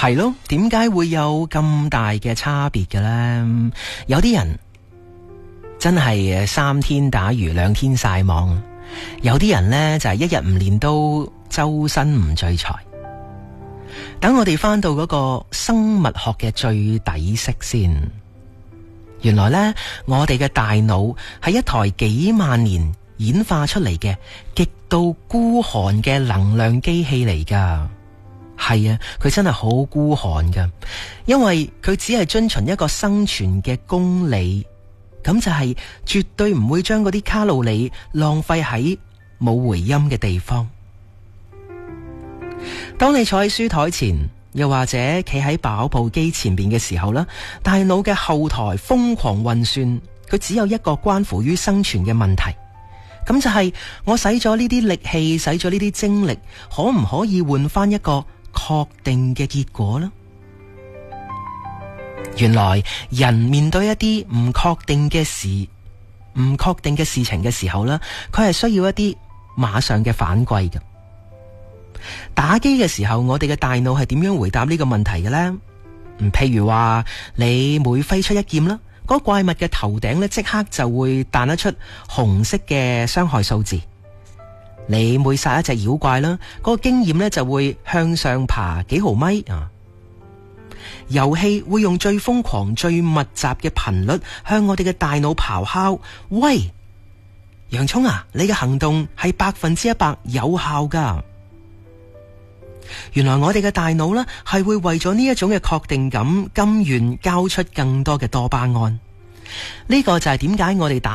係咯，點解會有咁大嘅差別嘅呢？有啲人真係3天打魚2天曬網，有啲人呢就係一日唔練都周身唔聚財。等我哋翻到嗰個生物學嘅最底色先。原來呢，我哋嘅大腦係一台幾萬年演化出嚟嘅極度孤寒嘅能量機器嚟噶。係啊，佢真係好孤寒噶，因為佢只係遵循一個生存嘅公理，咁就係絕對唔會將嗰啲卡路里浪費喺冇回音嘅地方。當你坐喺書台前，又或者企喺跑步機前邊嘅時候啦，大腦嘅後台瘋狂運算，佢只有一個關乎於生存嘅問題，咁就係我使咗呢啲力氣，使咗呢啲精力，可唔可以換翻一個確定嘅結果呢？原來人面對一啲唔確定嘅事情嘅時候呢，佢係需要一啲馬上嘅反饋嘅。打機嘅時候，我哋嘅大腦係點樣回答呢個問題嘅呢？譬如話你每揮出一劍啦，嗰怪物嘅頭頂呢即刻就會彈得出紅色嘅傷害數字。你每殺一隻妖怪啦，嗰個經驗呢就會向上爬幾毫米啊！遊戲會用最瘋狂、最密集嘅頻率向我哋嘅大腦咆哮：喂，洋蔥啊，你嘅行動係100%有效噶！原來我哋嘅大腦呢係會為咗呢一種嘅確定感，甘願交出更多嘅多巴胺。呢個就係點解我哋打